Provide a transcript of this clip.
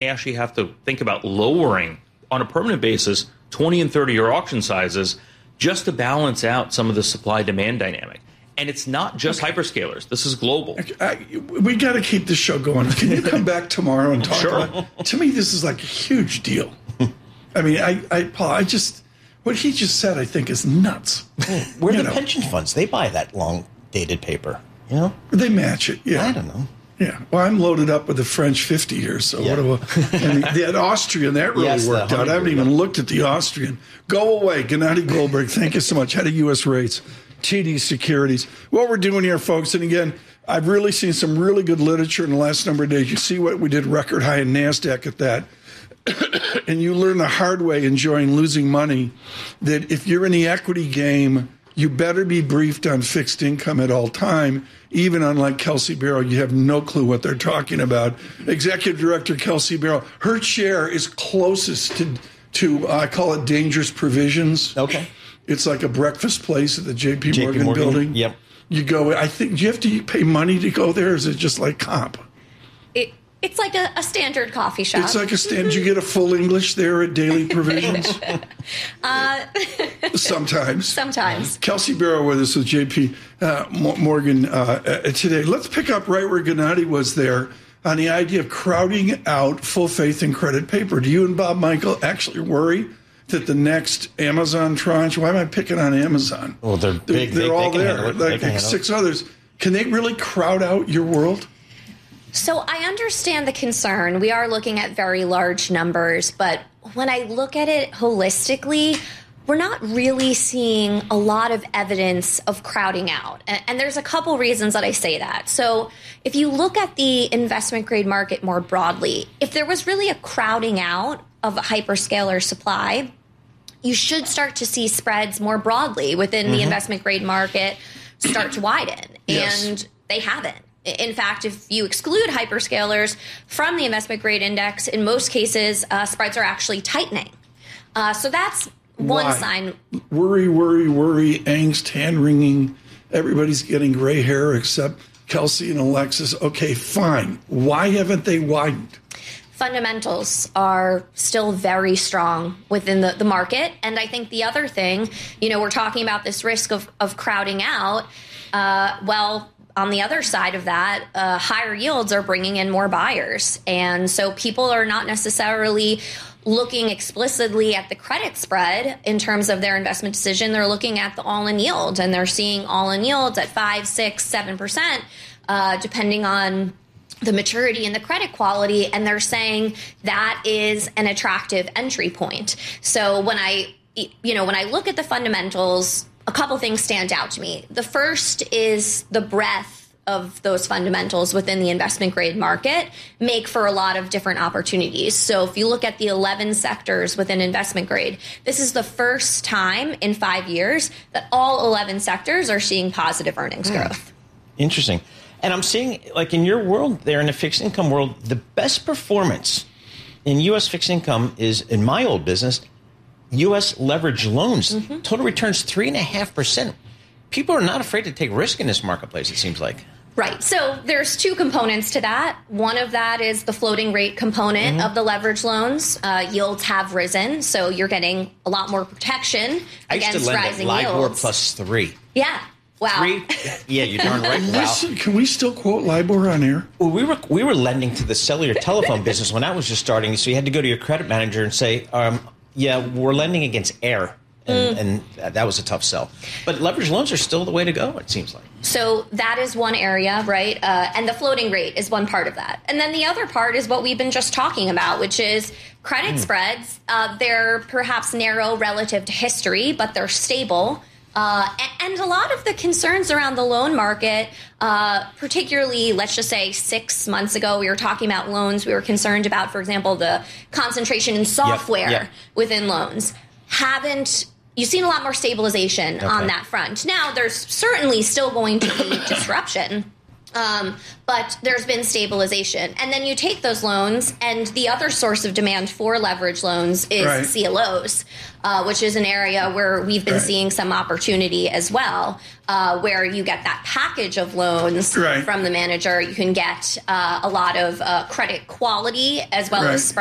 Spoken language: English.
actually have to think about lowering on a permanent basis 20 and 30-year auction sizes just to balance out some of the supply-demand dynamic. And it's not just hyperscalers. This is global. We got to keep this show going. Can you come back tomorrow and talk Sure. about it? To me, this is like a huge deal. I mean, Paul, what he just said, I think, is nuts. Where are the pension funds? They buy that long-dated paper, you know? They match it, yeah. I don't know. Yeah. Well, I'm loaded up with the French 50 years, so what do I... And that Austrian, that really worked out. I haven't even looked at the Austrian. Go away. Gennady Goldberg, thank you so much. Head of U.S. Rates, TD Securities. What we're doing here, folks, and again, I've really seen some really good literature in the last number of days. You see what we did record high in NASDAQ at that. And you learn the hard way, enjoying losing money, that if you're in the equity game, you better be briefed on fixed income at all time. Even unlike Kelsey Barrow, you have no clue what they're talking about. Executive Director Kelsey Barrow, her chair is closest to I call it dangerous provisions. Okay. It's like a breakfast place at the JP Morgan building. Yep. You go, I think, do you have to pay money to go there, or is it just like comp? It's like a standard coffee shop. It's like a stand. You get a full English there at Daily Provisions? Sometimes. Kelsey Barrow with us with JP Morgan today. Let's pick up right where Gennady was there on the idea of crowding out full faith and credit paper. Do you and Bob Michael actually worry that the next Amazon tranche, why am I picking on Amazon? Well, they're big. They're all they can there. Like 6 others. Can they really crowd out your world? So I understand the concern. We are looking at very large numbers, but when I look at it holistically, we're not really seeing a lot of evidence of crowding out. And there's a couple reasons that I say that. So if you look at the investment grade market more broadly, if there was really a crowding out of a hyperscaler supply, you should start to see spreads more broadly within the investment grade market start to widen. Yes. And they haven't. In fact, if you exclude hyperscalers from the investment grade index, in most cases, spreads are actually tightening. So that's one sign. Worry, angst, hand-wringing. Everybody's getting gray hair except Kelsey and Alexis. Okay, fine. Why haven't they widened? Fundamentals are still very strong within the market. And I think the other thing, we're talking about this risk of crowding out. On the other side of that, higher yields are bringing in more buyers. And so people are not necessarily looking explicitly at the credit spread in terms of their investment decision. They're looking at the all-in yield, and they're seeing all-in yields at 5%, 6%, 7%, depending on the maturity and the credit quality. And they're saying that is an attractive entry point. So when I look at the fundamentals, a couple things stand out to me. The first is the breadth of those fundamentals within the investment grade market make for a lot of different opportunities. So if you look at the 11 sectors within investment grade, this is the first time in 5 years that all 11 sectors are seeing positive earnings growth. Interesting. And I'm seeing, like in your world there, in the fixed income world, the best performance in U.S. fixed income is, in my old business, U.S. leverage loans. Total returns 3.5%. People are not afraid to take risk in this marketplace, it seems like. Right. So there's two components to that. One of that is the floating rate component of the leverage loans. Yields have risen, so you're getting a lot more protection against rising yields. LIBOR plus 3. Yeah. Wow. 3? Yeah, you're darn right. Wow. Can we still quote LIBOR on air? Well, we were lending to the cellular telephone business when that was just starting, so you had to go to your credit manager and say, yeah, we're lending against air. And that was a tough sell. But leverage loans are still the way to go, it seems like. So that is one area, right? And the floating rate is one part of that. And then the other part is what we've been just talking about, which is credit spreads. They're perhaps narrow relative to history, but they're stable. And a lot of the concerns around the loan market, particularly, let's just say 6 months ago, we were talking about loans. We were concerned about, for example, the concentration in software within loans. You've seen a lot more stabilization on that front. Now, there's certainly still going to be disruption, but there's been stabilization. And then you take those loans, and the other source of demand for leverage loans is CLOs, which is an area where we've been seeing some opportunity as well, where you get that package of loans from the manager. You can get a lot of credit quality as well as